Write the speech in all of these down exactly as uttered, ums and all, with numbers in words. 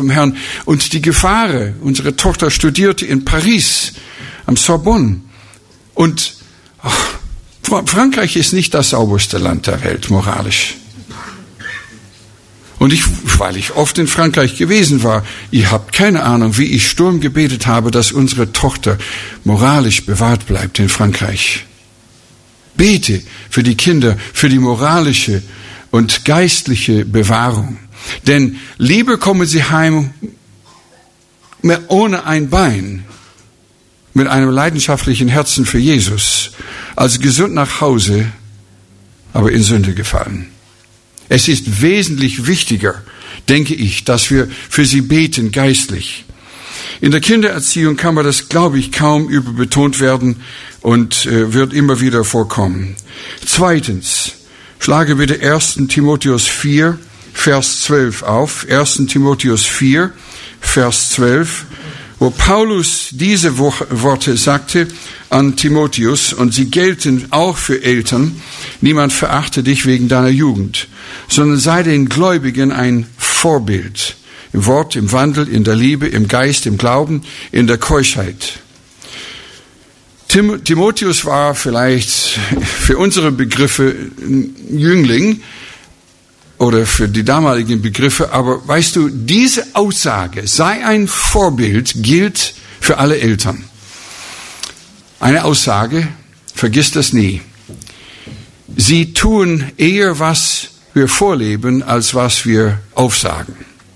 vom Herrn. Und die Gefahren, unsere Tochter studierte in Paris, am Sorbonne. Und ach, Frankreich ist nicht das sauberste Land der Welt, moralisch. Und ich, weil ich oft in Frankreich gewesen war, ihr habt keine Ahnung, wie ich Sturm gebetet habe, dass unsere Tochter moralisch bewahrt bleibt in Frankreich. Bete für die Kinder, für die moralische und geistliche Bewahrung. Denn lieber kommen sie heim ohne ein Bein, mit einem leidenschaftlichen Herzen für Jesus, als gesund nach Hause, aber in Sünde gefallen. Es ist wesentlich wichtiger, denke ich, dass wir für sie beten, geistlich. In der Kindererziehung kann man das, glaube ich, kaum überbetont werden und äh, wird immer wieder vorkommen. Zweitens, schlage bitte ersten Timotheus vier, Vers zwölf auf. ersten Timotheus vier, Vers zwölf, wo Paulus diese Worte sagte an Timotheus, und sie gelten auch für Eltern: Niemand verachte dich wegen deiner Jugend, sondern sei den Gläubigen ein Vorbild. Im Wort, im Wandel, in der Liebe, im Geist, im Glauben, in der Keuschheit. Tim- Timotheus war vielleicht für unsere Begriffe ein Jüngling oder für die damaligen Begriffe, aber weißt du, diese Aussage, sei ein Vorbild, gilt für alle Eltern. Eine Aussage, vergiss das nie. Sie tun eher, was wir vorleben, als was wir aufsagen.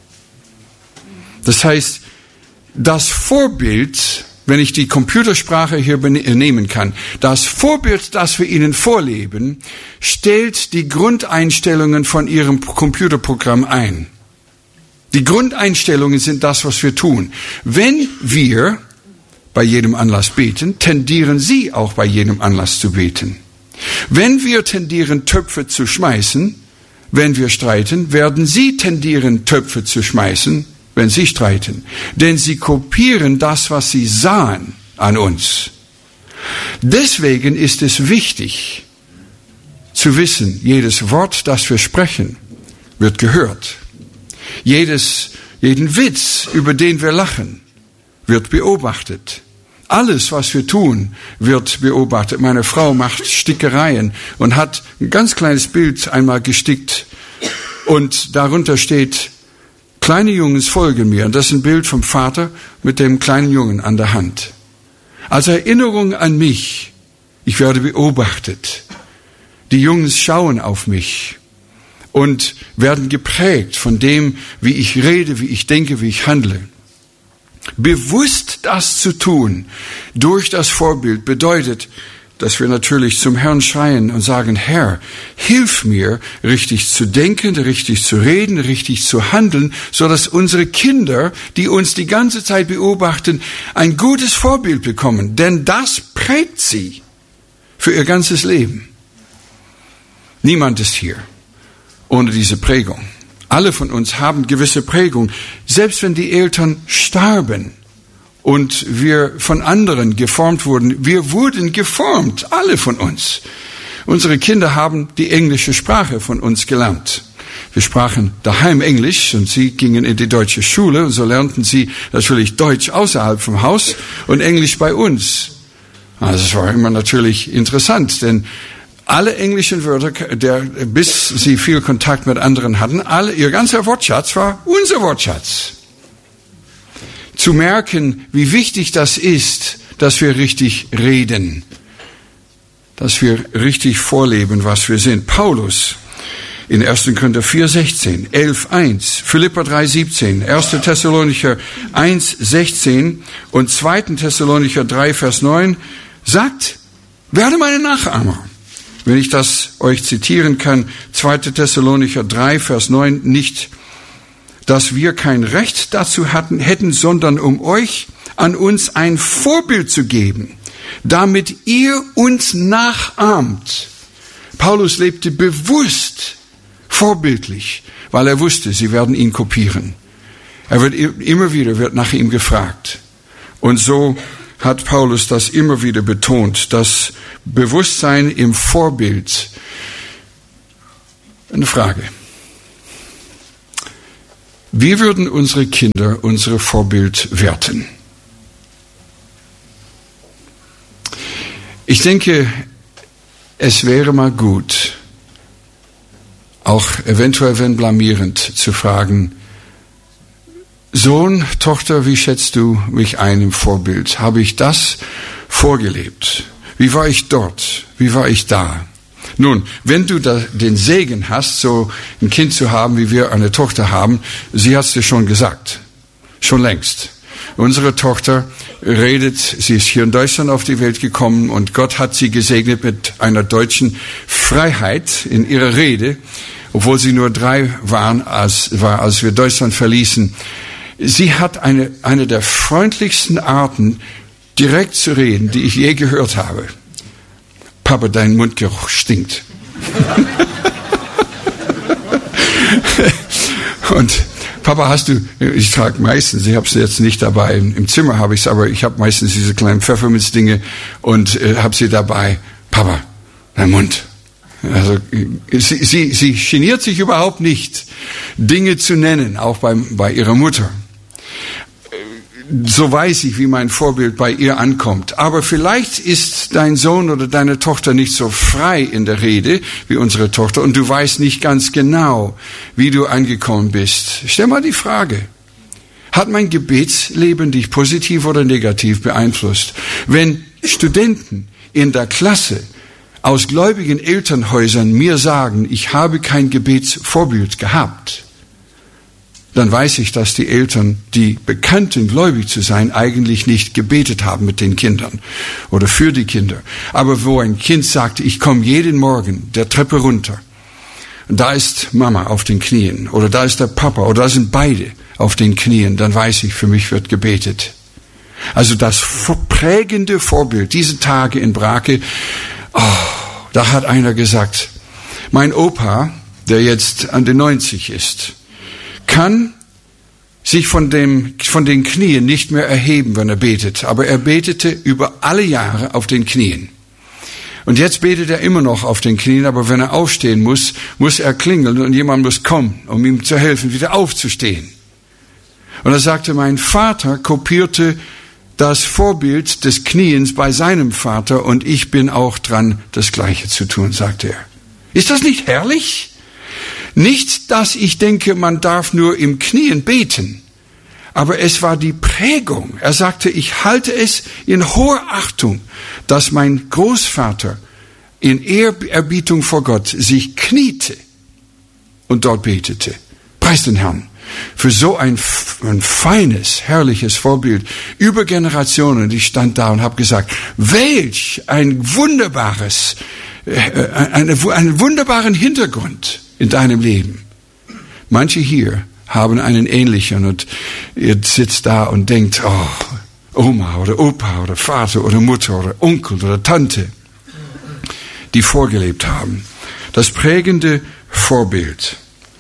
Das heißt, das Vorbild, wenn ich die Computersprache hier nehmen kann, das Vorbild, das wir Ihnen vorleben, stellt die Grundeinstellungen von Ihrem Computerprogramm ein. Die Grundeinstellungen sind das, was wir tun. Wenn wir bei jedem Anlass beten, tendieren Sie auch bei jedem Anlass zu beten. Wenn wir tendieren, Töpfe zu schmeißen, wenn wir streiten, werden Sie tendieren, Töpfe zu schmeißen, wenn Sie streiten. Denn Sie kopieren das, was Sie sahen an uns. Deswegen ist es wichtig zu wissen, jedes Wort, das wir sprechen, wird gehört. Jedes, jeden Witz, über den wir lachen, wird beobachtet. Alles, was wir tun, wird beobachtet. Meine Frau macht Stickereien und hat ein ganz kleines Bild einmal gestickt. Und darunter steht: Kleine Jungs folgen mir. Und das ist ein Bild vom Vater mit dem kleinen Jungen an der Hand. Als Erinnerung an mich, ich werde beobachtet. Die Jungs schauen auf mich und werden geprägt von dem, wie ich rede, wie ich denke, wie ich handle. Bewusst das zu tun durch das Vorbild bedeutet, dass wir natürlich zum Herrn schreien und sagen: Herr, hilf mir, richtig zu denken, richtig zu reden, richtig zu handeln, so dass unsere Kinder, die uns die ganze Zeit beobachten, ein gutes Vorbild bekommen. Denn das prägt sie für ihr ganzes Leben. Niemand ist hier ohne diese Prägung. Alle von uns haben gewisse Prägung. Selbst wenn die Eltern starben und wir von anderen geformt wurden, wir wurden geformt, alle von uns. Unsere Kinder haben die englische Sprache von uns gelernt. Wir sprachen daheim Englisch und sie gingen in die deutsche Schule und so lernten sie natürlich Deutsch außerhalb vom Haus und Englisch bei uns. Also es war immer natürlich interessant, denn alle englischen Wörter, der, bis sie viel Kontakt mit anderen hatten, alle, ihr ganzer Wortschatz war unser Wortschatz. Zu merken, wie wichtig das ist, dass wir richtig reden, dass wir richtig vorleben, was wir sind. Paulus in ersten Korinther vier, sechzehn, elf, eins, Philipper drei, siebzehn, ersten Thessalonicher eins, sechzehn und zweiten Thessalonicher drei, Vers neun sagt: Werde meine Nachahmer. Wenn ich das euch zitieren kann, zweiten Thessalonicher drei, Vers neun, nicht, dass wir kein Recht dazu hatten, hätten, sondern um euch an uns ein Vorbild zu geben, damit ihr uns nachahmt. Paulus lebte bewusst vorbildlich, weil er wusste, sie werden ihn kopieren. Er wird immer wieder wird nach ihm gefragt. Und so hat Paulus das immer wieder betont, das Bewusstsein im Vorbild. Eine Frage. Wie würden unsere Kinder unsere Vorbild werten? Ich denke, es wäre mal gut, auch eventuell wenn blamierend, zu fragen, Sohn, Tochter, wie schätzt du mich ein im Vorbild? Habe ich das vorgelebt? Wie war ich dort? Wie war ich da? Nun, wenn du da den Segen hast, so ein Kind zu haben, wie wir eine Tochter haben, sie hat es dir schon gesagt. Schon längst. Unsere Tochter redet, sie ist hier in Deutschland auf die Welt gekommen und Gott hat sie gesegnet mit einer deutschen Freiheit in ihrer Rede, obwohl sie nur drei waren, als, war, als wir Deutschland verließen. Sie hat eine, eine der freundlichsten Arten, direkt zu reden, die ich je gehört habe. Papa, dein Mundgeruch stinkt. Und Papa, hast du, ich trage meistens, ich habe es jetzt nicht dabei, im Zimmer habe ich es, aber ich habe meistens diese kleinen Pfefferminzdinge und äh, habe sie dabei. Papa, dein Mund. Also sie, sie, sie geniert sich überhaupt nicht, Dinge zu nennen, auch beim, bei ihrer Mutter. So weiß ich, wie mein Vorbild bei ihr ankommt. Aber vielleicht ist dein Sohn oder deine Tochter nicht so frei in der Rede wie unsere Tochter und du weißt nicht ganz genau, wie du angekommen bist. Stell mal die Frage, hat mein Gebetsleben dich positiv oder negativ beeinflusst? Wenn Studenten in der Klasse aus gläubigen Elternhäusern mir sagen, ich habe kein Gebetsvorbild gehabt, dann weiß ich, dass die Eltern, die bekannten, gläubig zu sein, eigentlich nicht gebetet haben mit den Kindern oder für die Kinder. Aber wo ein Kind sagt, ich komme jeden Morgen der Treppe runter, da ist Mama auf den Knien oder da ist der Papa oder da sind beide auf den Knien, dann weiß ich, für mich wird gebetet. Also das prägende Vorbild, diese Tage in Brake, oh, da hat einer gesagt, mein Opa, der jetzt an den neunzig ist, kann sich von dem, von den Knien nicht mehr erheben, wenn er betet. Aber er betete über alle Jahre auf den Knien. Und jetzt betet er immer noch auf den Knien, aber wenn er aufstehen muss, muss er klingeln und jemand muss kommen, um ihm zu helfen, wieder aufzustehen. Und er sagte, mein Vater kopierte das Vorbild des Kniens bei seinem Vater und ich bin auch dran, das Gleiche zu tun, sagte er. Ist das nicht herrlich? Nicht, dass ich denke, man darf nur im Knien beten, aber es war die Prägung. Er sagte, ich halte es in hoher Achtung, dass mein Großvater in Ehrerbietung vor Gott sich kniete und dort betete. Preis den Herrn für so ein, ein feines, herrliches Vorbild über Generationen. Ich stand da und habe gesagt, welch ein wunderbares, äh, eine, einen wunderbaren Hintergrund in deinem Leben. Manche hier haben einen ähnlichen und ihr sitzt da und denkt, oh, Oma oder Opa oder Vater oder Mutter oder Onkel oder Tante, die vorgelebt haben. Das prägende Vorbild.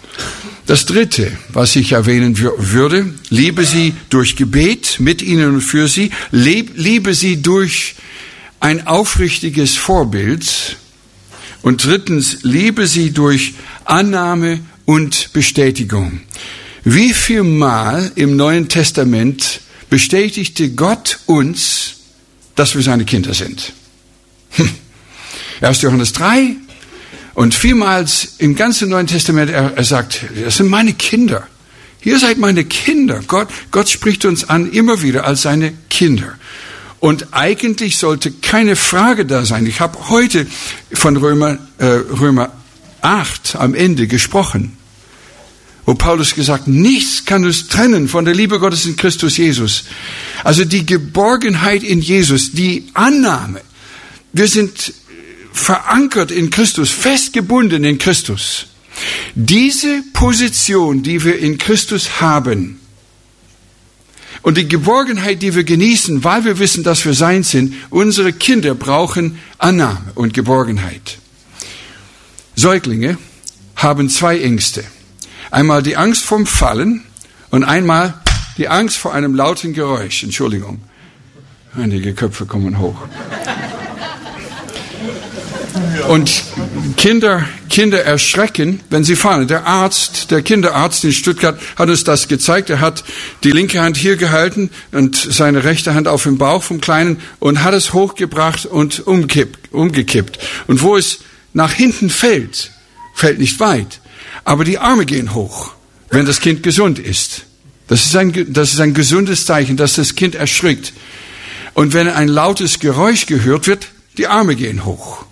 Das dritte, was ich erwähnen würde, liebe sie durch Gebet mit ihnen und für sie, liebe sie durch ein aufrichtiges Vorbild und drittens, liebe sie durch Annahme und Bestätigung. Wie viel Mal im Neuen Testament bestätigte Gott uns, dass wir seine Kinder sind? Hm. erster Johannes drei und vielmals im ganzen Neuen Testament, er, er sagt, das sind meine Kinder. Ihr seid meine Kinder. Gott, Gott spricht uns an immer wieder als seine Kinder. Und eigentlich sollte keine Frage da sein. Ich habe heute von Römer, äh, Römer acht am Ende gesprochen, wo Paulus gesagt, nichts kann uns trennen von der Liebe Gottes in Christus Jesus. Also die Geborgenheit in Jesus, die Annahme. Wir sind verankert in Christus, festgebunden in Christus. Diese Position, die wir in Christus haben, und die Geborgenheit, die wir genießen, weil wir wissen, dass wir sein sind, unsere Kinder brauchen Annahme und Geborgenheit. Säuglinge haben zwei Ängste. Einmal die Angst vom Fallen und einmal die Angst vor einem lauten Geräusch. Entschuldigung, einige Köpfe kommen hoch. Und Kinder, Kinder erschrecken, wenn sie fallen. Der Arzt, der Kinderarzt in Stuttgart hat uns das gezeigt. Er hat die linke Hand hier gehalten und seine rechte Hand auf dem Bauch vom Kleinen und hat es hochgebracht und umkippt, umgekippt. Und wo es nach hinten fällt, fällt nicht weit, aber die Arme gehen hoch, wenn das Kind gesund ist. Das ist ein, das ist ein gesundes Zeichen, dass das Kind erschrickt. Und wenn ein lautes Geräusch gehört wird, die Arme gehen hoch.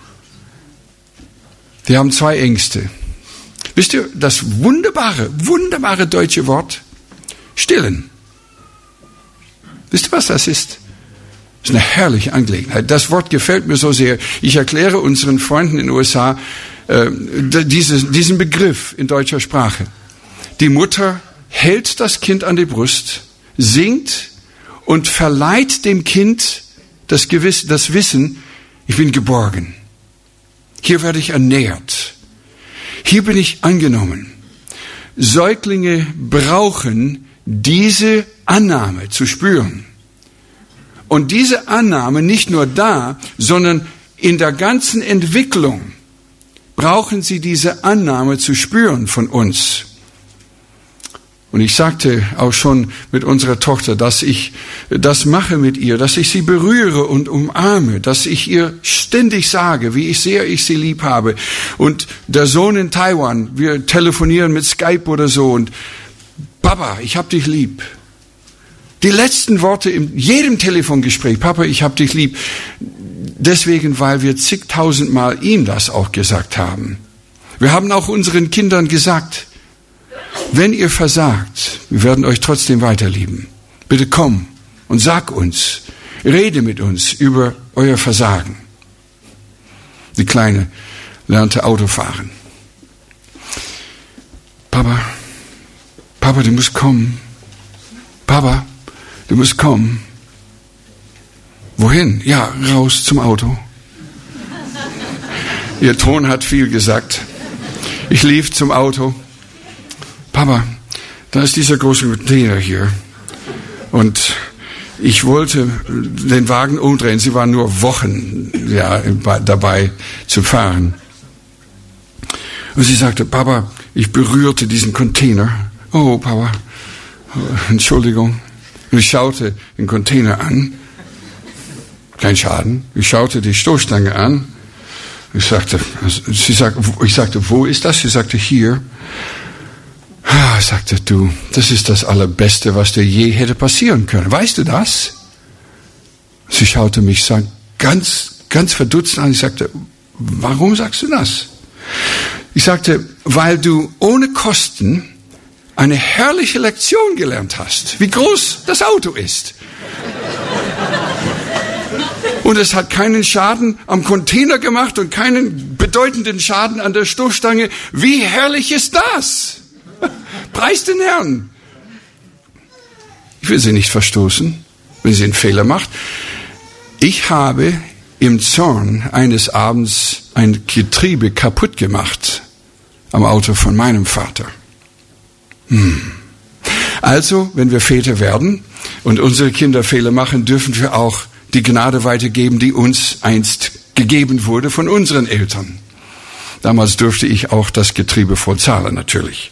Die haben zwei Ängste. Wisst ihr, das wunderbare, wunderbare deutsche Wort, stillen. Wisst ihr, was das ist? Das ist eine herrliche Angelegenheit. Das Wort gefällt mir so sehr. Ich erkläre unseren Freunden in den U S A äh, dieses, diesen Begriff in deutscher Sprache. Die Mutter hält das Kind an die Brust, singt und verleiht dem Kind das, Gewiss, das Wissen, ich bin geborgen. Hier werde ich ernährt. Hier bin ich angenommen. Säuglinge brauchen diese Annahme zu spüren. Und diese Annahme nicht nur da, sondern in der ganzen Entwicklung brauchen sie diese Annahme zu spüren von uns. Und ich sagte auch schon mit unserer Tochter, dass ich das mache mit ihr, dass ich sie berühre und umarme, dass ich ihr ständig sage, wie ich sehr ich sie lieb habe. Und der Sohn in Taiwan, wir telefonieren mit Skype oder so und Papa, ich hab dich lieb. Die letzten Worte in jedem Telefongespräch, Papa, ich hab dich lieb. Deswegen, weil wir zigtausendmal ihm das auch gesagt haben. Wir haben auch unseren Kindern gesagt, wenn ihr versagt, wir werden euch trotzdem weiterlieben. Bitte komm und sag uns, rede mit uns über euer Versagen. Die Kleine lernte Autofahren. Papa, Papa, du musst kommen. Papa, du musst kommen. Wohin? Ja, raus zum Auto. Ihr Ton hat viel gesagt. Ich lief zum Auto. Papa, da ist dieser große Container hier. Und ich wollte den Wagen umdrehen. Sie waren nur Wochen ja, dabei zu fahren. Und sie sagte, Papa, ich berührte diesen Container. Oh, Papa, Entschuldigung. Und ich schaute den Container an. Kein Schaden. Ich schaute die Stoßstange an. Ich sagte, sie sagte, ich sagte, wo ist das? Sie sagte, hier. Ah, sagte du, das ist das Allerbeste, was dir je hätte passieren können. Weißt du das? Sie schaute mich ganz, ganz verdutzt an. Ich sagte, warum sagst du das? Ich sagte, weil du ohne Kosten eine herrliche Lektion gelernt hast, wie groß das Auto ist. Und es hat keinen Schaden am Container gemacht und keinen bedeutenden Schaden an der Stoßstange. Wie herrlich ist das? Preis den Herrn. Ich will sie nicht verstoßen, wenn sie einen Fehler macht. Ich habe im Zorn eines Abends ein Getriebe kaputt gemacht am Auto von meinem Vater. Hm. Also, wenn wir Väter werden und unsere Kinder Fehler machen, dürfen wir auch die Gnade weitergeben, die uns einst gegeben wurde von unseren Eltern. Damals durfte ich auch das Getriebe vorzahlen, natürlich.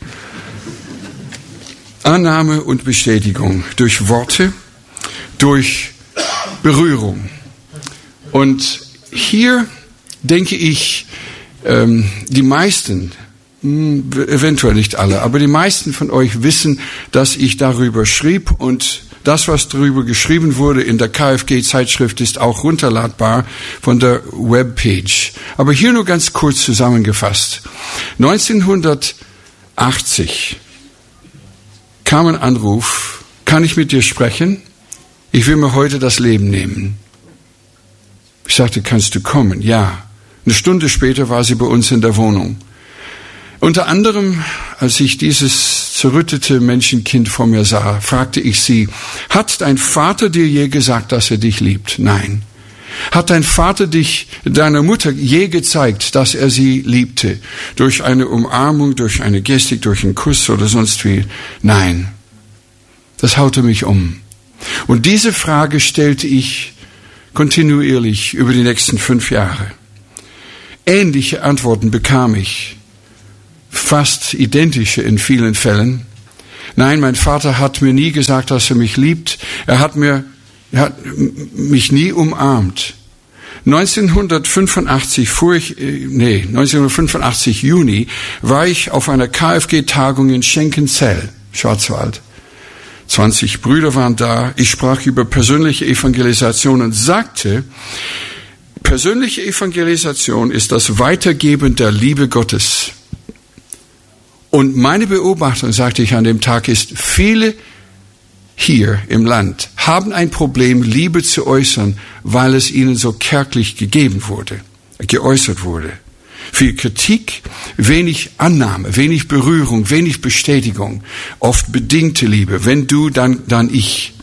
Annahme und Bestätigung durch Worte, durch Berührung. Und hier denke ich, ähm, die meisten, mh, eventuell nicht alle, aber die meisten von euch wissen, dass ich darüber schrieb und das, was darüber geschrieben wurde in der K F G-Zeitschrift, ist auch runterladbar von der Webpage. Aber hier nur ganz kurz zusammengefasst. neunzehnhundertachtzig kam ein Anruf, kann ich mit dir sprechen? Ich will mir heute das Leben nehmen. Ich sagte, kannst du kommen? Ja. Eine Stunde später war sie bei uns in der Wohnung. Unter anderem, als ich dieses zerrüttete Menschenkind vor mir sah, fragte ich sie, hat dein Vater dir je gesagt, dass er dich liebt? Nein. Hat dein Vater dich, deiner Mutter je gezeigt, dass er sie liebte? Durch eine Umarmung, durch eine Gestik, durch einen Kuss oder sonst wie? Nein. Das haute mich um. Und diese Frage stellte ich kontinuierlich über die nächsten fünf Jahre. Ähnliche Antworten bekam ich, fast identische in vielen Fällen. Nein, mein Vater hat mir nie gesagt, dass er mich liebt. Er hat mir, er hat mich nie umarmt. neunzehnhundertfünfundachtzig fuhr ich, nee, neunzehnhundertfünfundachtzig Juni war ich auf einer K F G-Tagung in Schenkenzell, Schwarzwald. zwanzig Brüder waren da. Ich sprach über persönliche Evangelisation und sagte, persönliche Evangelisation ist das Weitergeben der Liebe Gottes. Und meine Beobachtung, sagte ich an dem Tag, ist, viele hier im Land haben ein Problem, Liebe zu äußern, weil es ihnen so kärglich gegeben wurde, geäußert wurde. Viel Kritik, wenig Annahme, wenig Berührung, wenig Bestätigung, oft bedingte Liebe. Wenn du, dann, dann ich.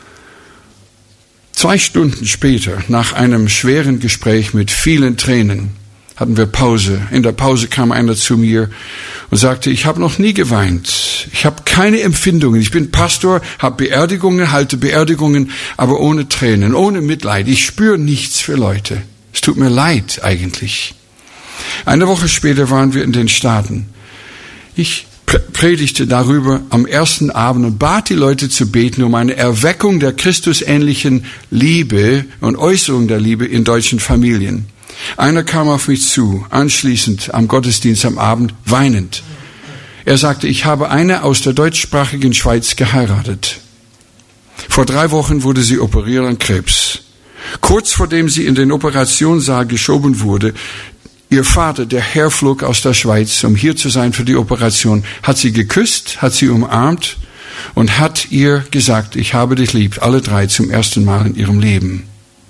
Zwei Stunden später, nach einem schweren Gespräch mit vielen Tränen, hatten wir Pause. In der Pause kam einer zu mir und sagte, ich habe noch nie geweint. Ich habe keine Empfindungen. Ich bin Pastor, habe Beerdigungen, halte Beerdigungen, aber ohne Tränen, ohne Mitleid. Ich spüre nichts für Leute. Es tut mir leid eigentlich. Eine Woche später waren wir in den Staaten. Ich predigte darüber am ersten Abend und bat die Leute zu beten um eine Erweckung der christusähnlichen Liebe und Äußerung der Liebe in deutschen Familien. Einer kam auf mich zu, anschließend am Gottesdienst am Abend, weinend. Er sagte, ich habe eine aus der deutschsprachigen Schweiz geheiratet. Vor drei Wochen wurde sie operiert an Krebs. Kurz vor dem sie in den Operationssaal geschoben wurde, ihr Vater, der herflog aus der Schweiz, um hier zu sein für die Operation, hat sie geküsst, hat sie umarmt und hat ihr gesagt, ich habe dich lieb, alle drei zum ersten Mal in ihrem Leben.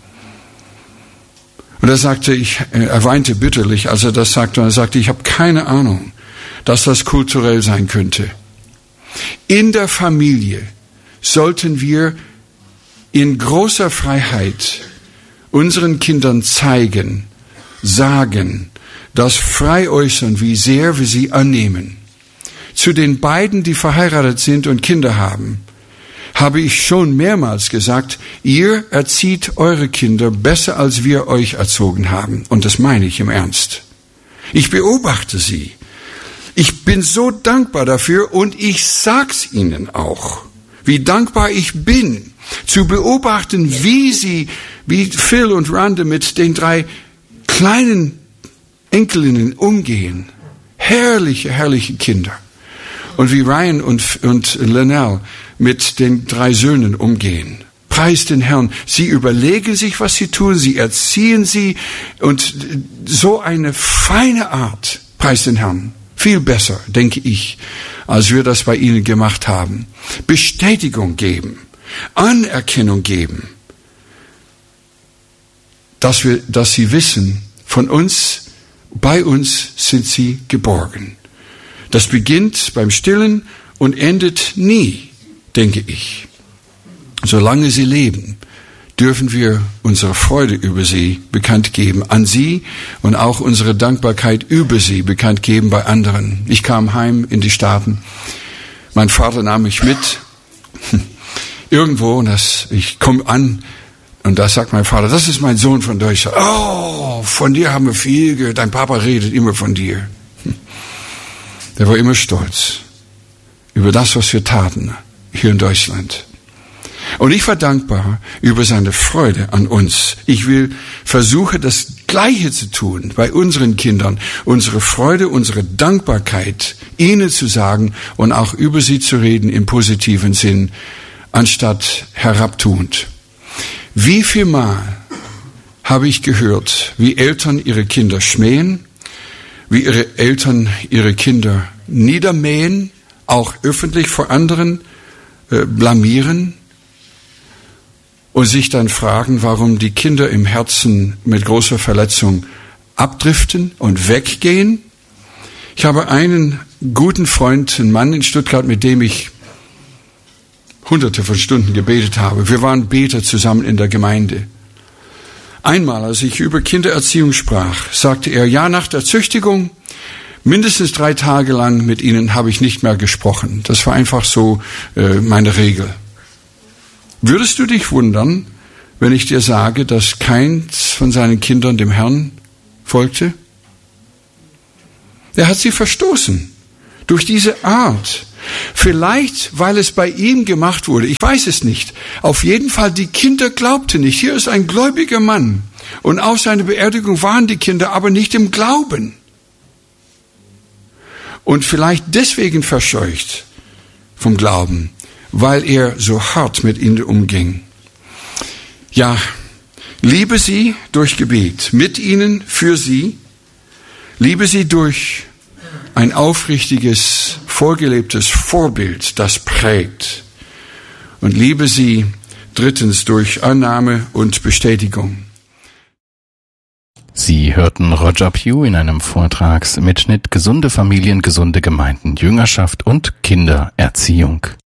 Und er sagte, ich, er weinte bitterlich, als er das sagte, und er sagte, ich habe keine Ahnung, dass das kulturell sein könnte. In der Familie sollten wir in großer Freiheit unseren Kindern zeigen, sagen, das frei äußern, wie sehr wir sie annehmen. Zu den beiden, die verheiratet sind und Kinder haben, habe ich schon mehrmals gesagt, ihr erzieht eure Kinder besser, als wir euch erzogen haben. Und das meine ich im Ernst. Ich beobachte sie. Ich bin so dankbar dafür und ich sag's ihnen auch, wie dankbar ich bin, zu beobachten, wie sie, wie Phil und Rhonda mit den drei kleinen Enkelinnen umgehen. Herrliche, herrliche Kinder. Und wie Ryan und, und Linnell mit den drei Söhnen umgehen. Preis den Herrn. Sie überlegen sich, was sie tun. Sie erziehen sie. Und so eine feine Art. Preis den Herrn. Viel besser, denke ich, als wir das bei ihnen gemacht haben. Bestätigung geben. Anerkennung geben. Dass wir, dass sie wissen, von uns, bei uns sind sie geborgen. Das beginnt beim Stillen und endet nie, denke ich. Solange sie leben, dürfen wir unsere Freude über sie bekannt geben, an sie und auch unsere Dankbarkeit über sie bekannt geben bei anderen. Ich kam heim in die Staaten. Mein Vater nahm mich mit. Irgendwo, und das, ich komme an, und da sagt mein Vater, das ist mein Sohn von Deutschland. Oh, von dir haben wir viel gehört. Dein Papa redet immer von dir. Der war immer stolz über das, was wir taten hier in Deutschland. Und ich war dankbar über seine Freude an uns. Ich will versuchen, das Gleiche zu tun bei unseren Kindern. Unsere Freude, unsere Dankbarkeit ihnen zu sagen und auch über sie zu reden im positiven Sinn, anstatt herabtuend. Wie viel Mal habe ich gehört, wie Eltern ihre Kinder schmähen, wie ihre Eltern ihre Kinder niedermähen, auch öffentlich vor anderen äh, blamieren und sich dann fragen, warum die Kinder im Herzen mit großer Verletzung abdriften und weggehen. Ich habe einen guten Freund, einen Mann in Stuttgart, mit dem ich hunderte von Stunden gebetet habe. Wir waren Beter zusammen in der Gemeinde. Einmal, als ich über Kindererziehung sprach, sagte er, ja, nach der Züchtigung, mindestens drei Tage lang mit ihnen habe ich nicht mehr gesprochen. Das war einfach so äh, meine Regel. Würdest du dich wundern, wenn ich dir sage, dass keins von seinen Kindern dem Herrn folgte? Er hat sie verstoßen. Durch diese Art. Vielleicht, weil es bei ihm gemacht wurde. Ich weiß es nicht. Auf jeden Fall, die Kinder glaubten nicht. Hier ist ein gläubiger Mann. Und auf seiner Beerdigung waren die Kinder aber nicht im Glauben. Und vielleicht deswegen verscheucht vom Glauben, weil er so hart mit ihnen umging. Ja, liebe sie durch Gebet, mit ihnen, für sie. Liebe sie durch ein aufrichtiges, vorgelebtes Vorbild, das prägt. Und liebe sie drittens durch Annahme und Bestätigung. Sie hörten Roger Pugh in einem Vortragsmitschnitt Gesunde Familien, gesunde Gemeinden, Jüngerschaft und Kindererziehung.